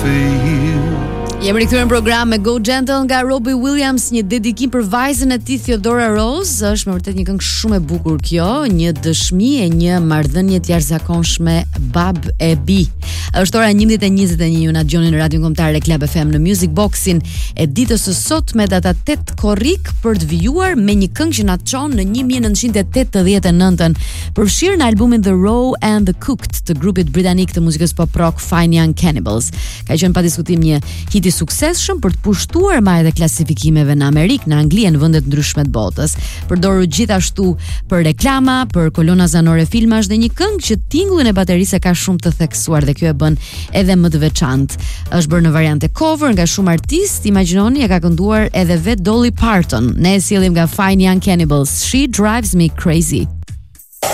Jemi rikthyer në program me Go Gentle nga Robbie Williams, një dedikim për vajzën e tij Theodora Rose. Është me vërtet një këngë shumë e bukur kjo, një dëshmi e një marrëdhënie të jashtëzakonshme bab e bi. Është ora 11:21 ju na dëgjoni në Radion Kombëtare Club FM në Music Boxin e ditës së sot me data 8 korrik për të vijuar me një këngë që na çon në 1989-ën, përfshirë në albumin The Raw and the Cooked të grupit britanik të muzikës pop rock Fine Young Cannibals. Ka qenë pa diskutim një hit i suksesshëm për të pushtuar majat e klasifikimeve në Amerikë, në Angli e në vendet ndryshme të botës. Përdorur gjithashtu për reklama, për kolona zanore filmash dhe një këngë që tingullin e baterisë ka shumë të theksuar dhe kjo e bën edhe më të veçantë. Është bërë në variante cover nga shumë artistë, imagjinoni e ka kënduar edhe vet Dolly Parton. Ne e sjellim nga Fine Young Cannibals, She Drives Me Crazy.